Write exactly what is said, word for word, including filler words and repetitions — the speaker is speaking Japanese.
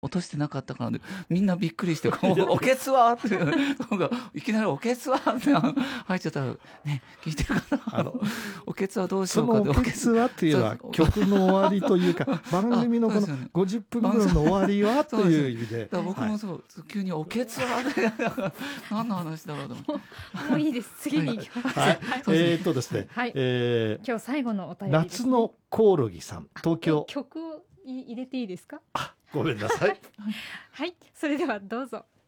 落としてなかったからでみんなびっくりして「おけつは?」ってなんかいきなり「おけつは?」って入っちゃったらね聞いてるかなあのおけつはどうしそようかのおけつはっていうのは曲の終わりというか番組のこのごじゅっぷんぐらいの終わりはという意味で、 僕もそう、はい、急におけつはって何の話だろうと思ってもういいです次に行きます、 はいはい、えー、っとですね、 はいえー、 今日最後のお便りです、ね、 夏のコオロギさん東京曲を入れていいですか？ あごめんなさいはいそれではどうぞ。